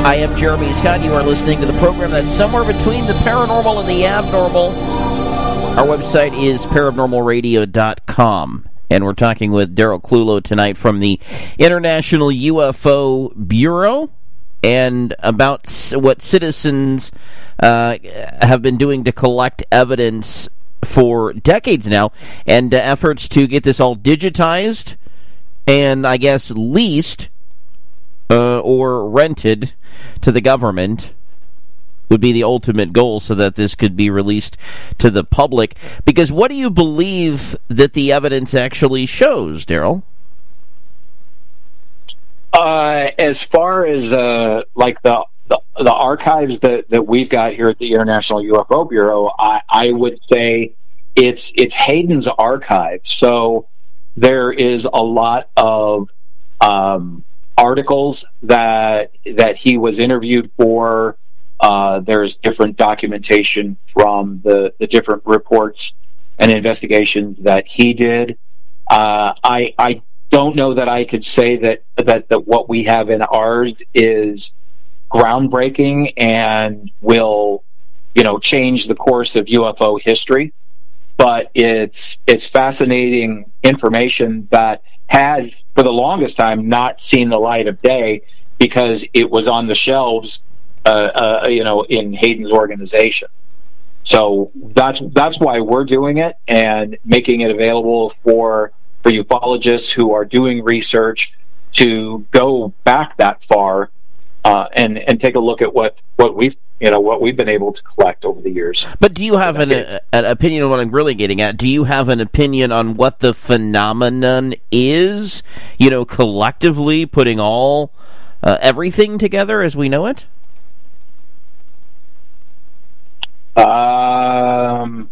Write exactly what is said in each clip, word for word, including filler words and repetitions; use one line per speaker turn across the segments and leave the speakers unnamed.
I am Jeremy Scott. You are listening to the program that's somewhere between the paranormal and the abnormal. Our website is paranormal radio dot com. And we're talking with Daryl Clulow tonight from the International U F O Bureau and about what citizens uh, have been doing to collect evidence for decades now, and uh, efforts to get this all digitized and, I guess, leased uh, or rented to the government would be the ultimate goal, so that this could be released to the public. Because what do you believe that the evidence actually shows, Daryl?
Uh, as far as uh, like the, the the archives that, that we've got here at the International U F O Bureau, I, I would say it's it's Hayden's archive. So there is a lot of um, articles that that he was interviewed for. Uh, there's different documentation from the, the different reports and investigations that he did. Uh, I I don't know that I could say that, that that what we have in ours is groundbreaking and will, you know, change the course of U F O history. But it's it's fascinating information that had, for the longest time, not seen the light of day because it was on the shelves, uh, uh, you know, in Hayden's organization. So that's that's why we're doing it and making it available for for ufologists who are doing research to go back that far uh, and and take a look at what, what we've you know what we've been able to collect over the years.
But do you have an, a, an opinion on what I'm really getting at? Do you have an opinion on what the phenomenon is? You know, collectively putting all uh, everything together as we know it.
Um,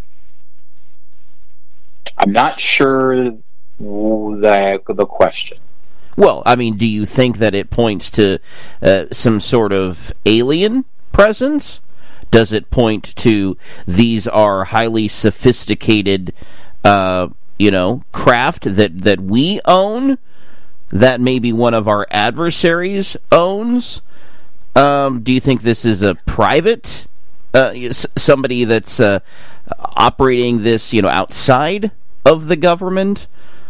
I'm not sure the the question.
Well, I mean, do you think that it points to uh, some sort of alien presence? Does it point to these are highly sophisticated, uh, you know, craft that, that we own, that maybe one of our adversaries owns? Um, do you think this is a private, uh, somebody that's uh, operating this, you know, outside of the government?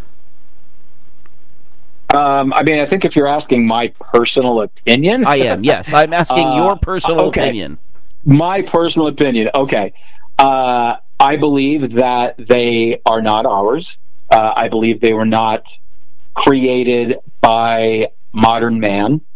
Um, I mean, I think if you're asking my personal opinion...
I am, yes. I'm asking uh, your personal
okay.
opinion.
My personal opinion, okay. Uh, I believe that they are not ours. Uh, I believe they were not created by modern man.